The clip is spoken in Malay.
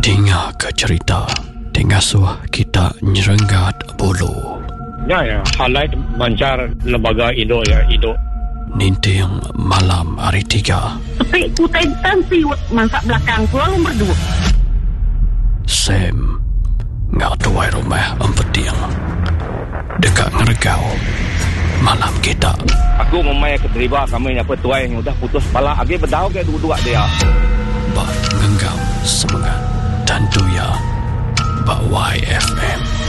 Dengar ke cerita Tengah suah kita nyerenggat bulu. Ya, halai bancar lembaga Indo ya, Indo. Ninting malam hari 3. Tapi kutai tansi masak belakang ku lalu berdua. Sam ngak tuai rumah empeting dekat ngeregau malam kita. Aku memang keterima kami apa tuai yang udah putus kepala agi berdau ke dua-dua dia. Bak ngenggam semangat dan doya Bak YFM.